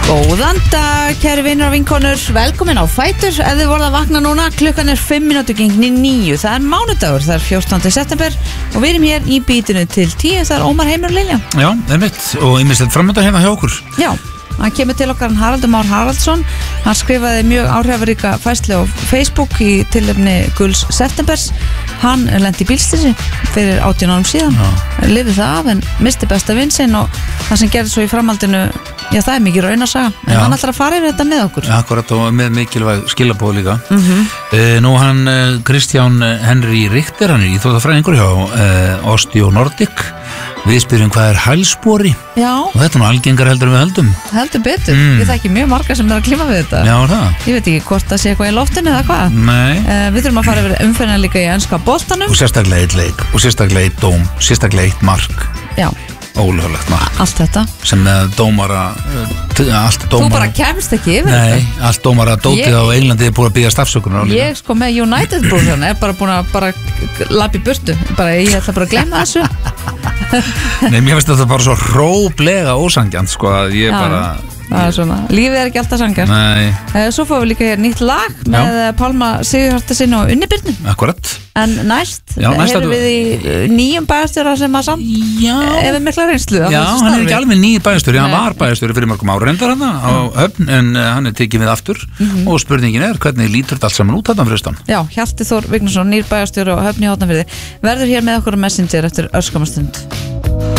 Góðan dag, kæri vinur og vinkonur, velkomin á Fætur. Ef þið voruð að vakna núna, klukkan 5 mínútur gengni 9. Það mánudagur, það 14. september og við erum hér í bítinu til 10. Það Ómar Heimir og Lilja. Já, einmitt, og ýmislegt framöndan hérna hjá okkur. Já, hann kemur til okkar Haraldur Már Haraldsson. Hann skrifaði mjög áhrifaríka færslu á Facebook í tilefni Guls septembers. Hann lenti í bílslysi fyrir 18 árum síðan. Lifði það af en misti besta vin sinn og það sem gerði svo í framhaldinu, já, það mikið raunarsaga, en hann ætlar að fara yfir þetta með okkur. Akkurat, og með mikilvæg skilabóð líka. Nú hann Kristján Henry Richter, hann íþróttafræðingur hjá Osteo Nordic. Við spyrjum hvað hælspori. Já. Og þetta nú algengar heldur en við höldum. Heldur betur, ég þekki mjög marga sem að klíma við þetta. Já, það. Ég veit ekki hvort það sé eitthvað í loftinu eða hvað. Nei. Við þurfum að fara yfir umferðina líka í enska boltanum. Og sérstaklega eitt leik, og sérstaklega eitt dóm, sérstaklega eitt mark. Já. Ólöglegt mark. Allt þetta. Sem dómara, allt dómara. Þú bara kemst ekki yfir þetta. Nei, allt dómara dótið á Englandi búið að biðja stafsökunar á líka. Ég sko með United brúsan bara búin að labba í burtu. Ég ætla bara að gleyma þessu. Nei, mér finnst þetta bara svo hróplega ósangjant, sko, að ég bara... Það svona, lífið ekki alltaf sangjart. Nei. Svo fáum við líka hér nýtt lag með Pálma Sigurhjartarsyni og Unni Birnu. Akkurat. En næst erum við í nýjum bæjarstjóra sem að samt hefur mikla reynslu. Já, hann er ekki alveg nýjum bæjarstjóri, hann var bæjarstjóri fyrir mörgum ára reyndar hann á Höfn, en hann er tekið við aftur og spurningin er hvernig lítur þetta allt saman út þarna fyrir austan. Já, Hjalti Þór Vignisson, nýr bæjarstjóri á Höfn í Hornafirði, verður hér með okkur á Messenger eftir örskamastund.